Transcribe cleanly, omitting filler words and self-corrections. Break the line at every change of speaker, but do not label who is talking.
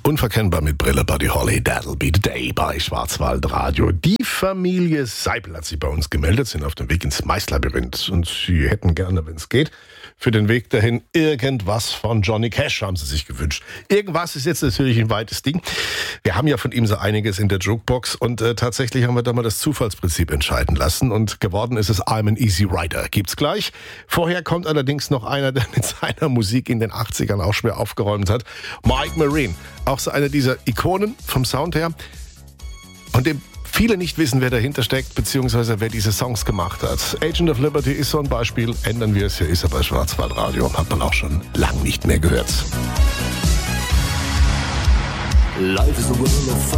Unverkennbar mit Brille, Buddy Holly, That'll Be the Day bei Schwarzwaldradio. Die Familie Seipel hat sich bei uns gemeldet, sind auf dem Weg ins Maislabyrinth und sie hätten gerne, wenn es geht, für den Weg dahin irgendwas von Johnny Cash, haben sie sich gewünscht. Irgendwas ist jetzt natürlich ein weites Ding. Wir haben ja von ihm so einiges in der Jukebox und tatsächlich haben wir da mal das Zufallsprinzip entscheiden lassen und geworden ist es I'm an Easy Rider. Gibt's gleich. Vorher kommt allerdings noch einer, der mit seiner Musik in den 80ern auch schwer aufgeräumt hat. Mike Marine. Auch so einer dieser Ikonen vom Sound her, und dem viele nicht wissen, wer dahinter steckt, beziehungsweise wer diese Songs gemacht hat. Agent of Liberty ist so ein Beispiel. Ändern wir es, hier ist er bei Schwarzwaldradio. Hat man auch schon lang nicht mehr gehört.
Life is a world of